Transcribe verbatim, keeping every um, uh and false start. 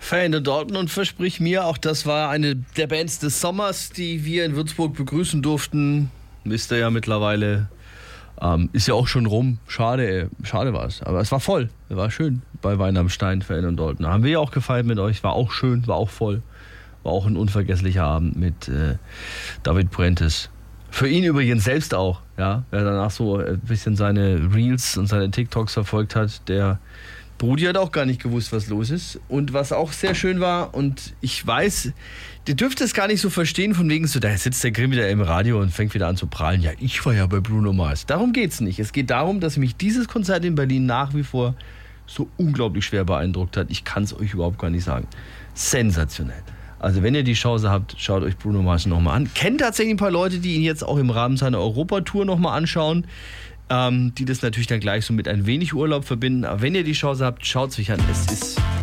Fan Dalton und versprich mir, auch das war eine der Bands des Sommers, die wir in Würzburg begrüßen durften. Wisst ihr ja mittlerweile. Ähm, ist ja auch schon rum. Schade, ey. Schade war es. Aber es war voll. Es war schön bei Wein am Stein, Fan und Dalton. Haben wir ja auch gefeiert mit euch. War auch schön, war auch voll. War auch ein unvergesslicher Abend mit äh, David Puentes. Für ihn übrigens selbst auch. Ja, wer danach so ein bisschen seine Reels und seine TikToks verfolgt hat, der Brudi hat auch gar nicht gewusst, was los ist. Und was auch sehr schön war, und ich weiß, der dürfte es gar nicht so verstehen, von wegen so, da sitzt der Grimm wieder im Radio und fängt wieder an zu prahlen. Ja, ich war ja bei Bruno Mars. Darum geht's nicht. Es geht darum, dass mich dieses Konzert in Berlin nach wie vor so unglaublich schwer beeindruckt hat. Ich kann es euch überhaupt gar nicht sagen. Sensationell. Also wenn ihr die Chance habt, schaut euch Bruno Mars nochmal an. Kennt tatsächlich ein paar Leute, die ihn jetzt auch im Rahmen seiner Europatour nochmal anschauen. Ähm, die das natürlich dann gleich so mit ein wenig Urlaub verbinden. Aber wenn ihr die Chance habt, schaut es euch an. Es ist